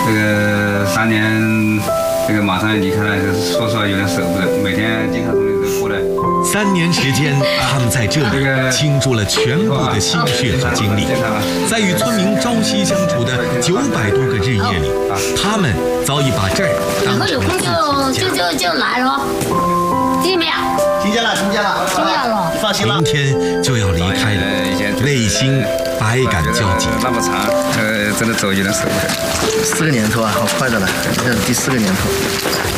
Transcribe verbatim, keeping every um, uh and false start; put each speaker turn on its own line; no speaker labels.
这个三年，这个马上离开了，说实话有点舍不得，每天经常从这里过来。
三年时间，他们在这里倾注了全部的心血和精力，在与村民朝夕相处的九百多个日夜里，他们早已把这儿当成了自己的家。
就就就来了，听见没有？
听见了，听见了，
听见了。
放心了。
明天就要离开了，内心百感交集。
那么长，呃，真的走有点舍不得。
四个年头啊，好快的了，这是第四个年头。